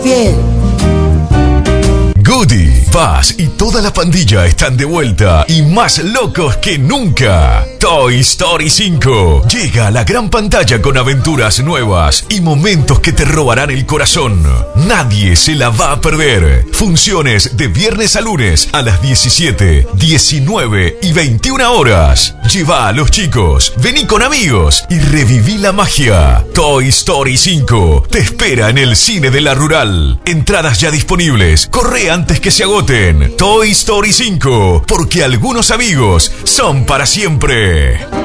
Fiel. Goody, Buzz y toda la pandilla están de vuelta y más locos que nunca. Toy Story 5 llega a la gran pantalla con aventuras nuevas y momentos que te robarán el corazón. Nadie se la va a perder. Funciones de viernes a lunes a las 17, 19 y 21 horas. Lleva a los chicos, vení con amigos y reviví la magia. Toy Story 5 te espera en el cine de la Rural. Entradas ya disponibles. Corre antes que se agoten. Toy Story 5, porque algunos amigos son para siempre.